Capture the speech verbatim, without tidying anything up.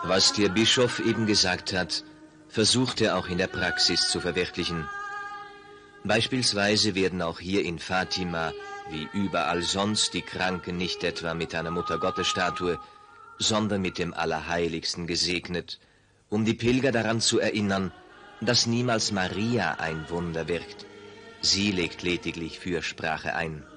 Was der Bischof eben gesagt hat, versucht er auch in der Praxis zu verwirklichen. Beispielsweise werden auch hier in Fatima, wie überall sonst, die Kranken nicht etwa mit einer Muttergottesstatue, sondern mit dem Allerheiligsten gesegnet, um die Pilger daran zu erinnern, dass niemals Maria ein Wunder wirkt. Sie legt lediglich Fürsprache ein.